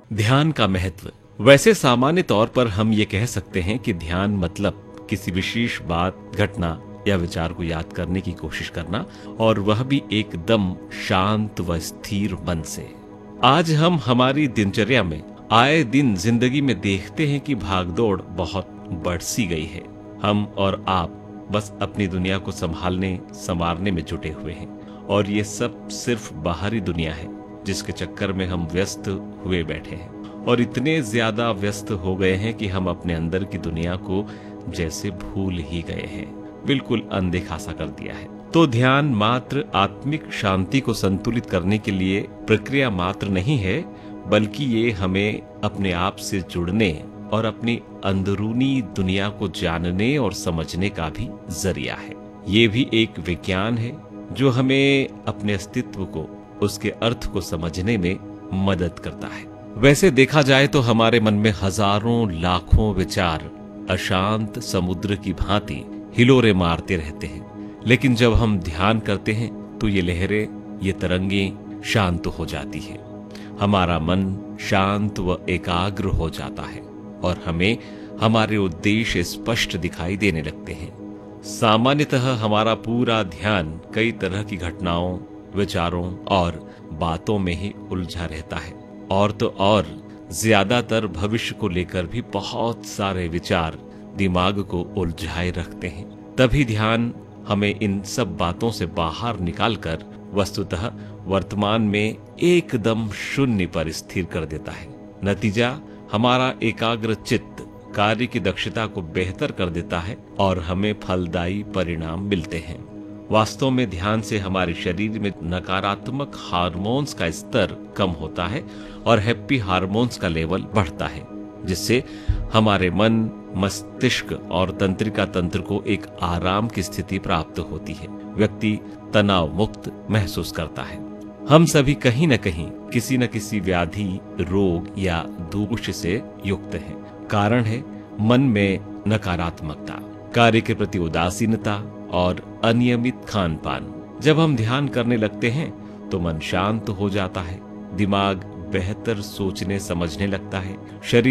ध्यान का महत्व। वैसे सामान्य तौर पर हम ये कह सकते हैं कि ध्यान मतलब किसी विशेष बात, घटना या विचार को याद करने की कोशिश करना, और वह भी एकदम शांत व स्थिर मन से। आज हम हमारी दिनचर्या में आए दिन जिंदगी में देखते हैं कि भागदौड़ बहुत बढ़ सी गई है। हम और आप बस अपनी दुनिया को संभालने संवारने में जुटे हुए हैं, और ये सब सिर्फ बाहरी दुनिया है जिसके चक्कर में हम व्यस्त हुए बैठे हैं, और इतने ज्यादा व्यस्त हो गए हैं कि हम अपने अंदर की दुनिया को जैसे भूल ही गए हैं, बिल्कुल अनदेखा सा कर दिया है। तो ध्यान मात्र आत्मिक शांति को संतुलित करने के लिए प्रक्रिया मात्र नहीं है, बल्कि ये हमें अपने आप से जुड़ने और अपनी अंदरूनी दुनिया को जानने और समझने का भी जरिया है। ये भी एक विज्ञान है जो हमें अपने अस्तित्व को, उसके अर्थ को समझने में मदद करता है। वैसे देखा जाए तो हमारे मन में हजारों लाखों विचार अशांत समुद्र की भांति हिलोरे मारते रहते हैं, लेकिन जब हम ध्यान करते हैं तो ये लहरें, ये तरंगें शांत हो जाती है। हमारा मन शांत व एकाग्र हो जाता है और हमें हमारे उद्देश्य स्पष्ट दिखाई देने लगते हैं। सामान्यतः हमारा पूरा ध्यान कई तरह की घटनाओं, विचारों और बातों में ही उलझा रहता है, और तो और ज्यादातर भविष्य को लेकर भी बहुत सारे विचार दिमाग को उलझाए रखते हैं। तभी ध्यान हमें इन सब बातों से बाहर निकालकर वस्तुतः वर्तमान में एकदम शून्य पर स्थिर कर देता है। नतीजा, हमारा एकाग्र चित्त कार्य की दक्षता को बेहतर कर देता है और हमें फलदायी परिणाम मिलते हैं। वास्तव में ध्यान से हमारे शरीर में नकारात्मक हार्मोन्स का स्तर कम होता है और हैप्पी हार्मोन्स का लेवल बढ़ता है, जिससे हमारे मन, मस्तिष्क और तंत्रिका तंत्र को एक आराम की स्थिति प्राप्त होती है। व्यक्ति तनाव मुक्त महसूस करता है। हम सभी कहीं न कहीं किसी न किसी व्याधि, रोग या दोष से युक्त हैं। कारण है मन में नकारात्मकता, कार्य के प्रति उदासीनता और अनियमित खान पान। जब हम ध्यान करने लगते हैं तो मन शांत हो जाता है, दिमाग बेहतर सोचने समझने लगता है, शरीर